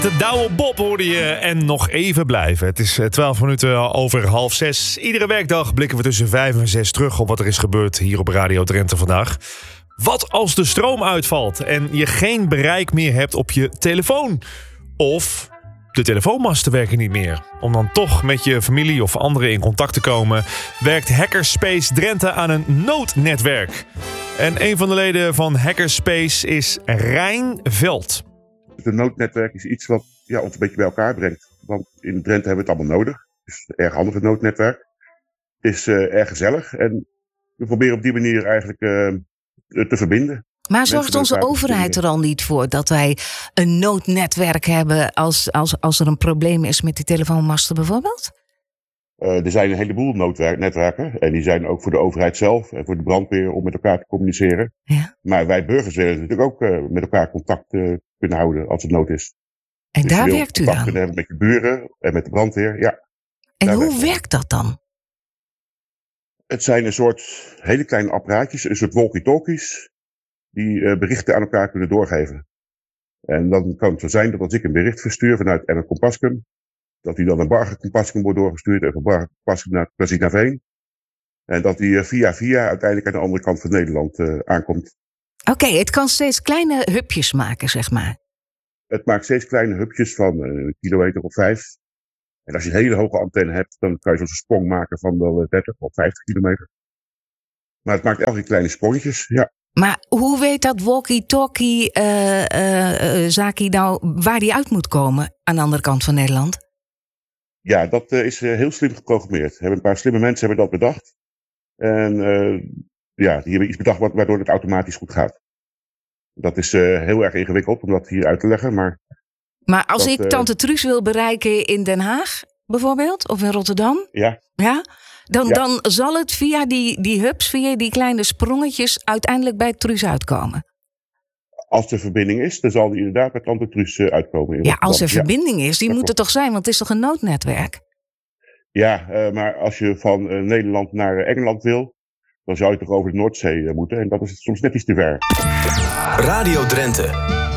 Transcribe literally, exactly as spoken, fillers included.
De Douwe Bob hoorde je en nog even blijven. Het is twaalf minuten over half zes. Iedere werkdag blikken we tussen vijf en zes terug op wat er is gebeurd hier op Radio Drenthe vandaag. Wat als de stroom uitvalt en je geen bereik meer hebt op je telefoon? Of de telefoonmasten werken niet meer. Om dan toch met je familie of anderen in contact te komen, werkt Hackerspace Drenthe aan een noodnetwerk. En een van de leden van Hackerspace is Rijn Veld. Het noodnetwerk is iets wat ja, ons een beetje bij elkaar brengt. Want in Drenthe hebben we het allemaal nodig. Het is een erg handig het noodnetwerk. Het is uh, erg gezellig. En we proberen op die manier eigenlijk uh, te verbinden. Maar zorgt onze overheid er al niet voor dat wij een noodnetwerk hebben als, als, als er een probleem is met die telefoonmasten bijvoorbeeld? Uh, er zijn een heleboel noodnetwerken. En die zijn ook voor de overheid zelf en voor de brandweer om met elkaar te communiceren. Ja. Maar wij burgers willen natuurlijk ook uh, met elkaar contact uh, kunnen houden als het nood is. En dus daar werkt u aan? Contact kunnen hebben met je buren en met de brandweer, ja. En hoe werkt, werkt dat dan? Het zijn een soort hele kleine apparaatjes, een soort walkie-talkies, die uh, berichten aan elkaar kunnen doorgeven. En dan kan het zo zijn dat als ik een bericht verstuur vanuit Emmen Compascum, dat die dan naar Bargen Compascum wordt doorgestuurd en van Bargen Compascum naar Plezierenaveen. En dat die uh, via via uiteindelijk aan de andere kant van Nederland uh, aankomt. Oké, okay, het kan steeds kleine hubjes maken, zeg maar. Het maakt steeds kleine hubjes van uh, een kilometer of vijf. En als je een hele hoge antenne hebt, dan kan je zo'n sprong maken van wel dertig of vijftig kilometer. Maar het maakt elke keer kleine sprongetjes, ja. Maar hoe weet dat walkie-talkie uh, uh, uh, zaakje nou waar die uit moet komen aan de andere kant van Nederland? Ja, dat uh, is uh, heel slim geprogrammeerd. Hebben een paar slimme mensen hebben dat bedacht. En uh, ja, die hebben iets bedacht waardoor het automatisch goed gaat. Dat is uh, heel erg ingewikkeld om dat hier uit te leggen. Maar, maar als dat, ik tante Truus wil bereiken in Den Haag bijvoorbeeld, of in Rotterdam, ja. Ja, dan, ja. dan zal het via die, die hubs, via die kleine sprongetjes uiteindelijk bij Truus uitkomen. Als er verbinding is, dan zal die inderdaad bij tante Truus uh, uitkomen. In ja, als er ja. verbinding is, die dat moet er toch zijn, want het is toch een noodnetwerk? Ja, uh, maar als je van uh, Nederland naar uh, Engeland wil, dan zou je toch over de Noordzee uh, moeten. En dat is soms net iets te ver. Radio Drenthe.